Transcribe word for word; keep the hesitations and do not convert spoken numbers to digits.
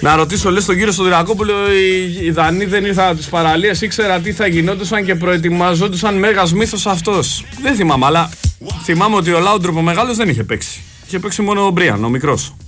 Να ρωτήσω, λες τον κύριο Σωτηρακόπουλο, οι Δανείοι δεν ήρθαν από τις παραλίες, ήξερα τι θα γινόντουσαν και προετοιμαζόντουσαν μέγας μύθος αυτός. Δεν θυμάμαι, αλλά θυμάμαι ότι ο Λάουντροπ ο μεγάλος δεν είχε παίξει. Είχε παίξει μόνο ο Μπρίαν, ο μικρός.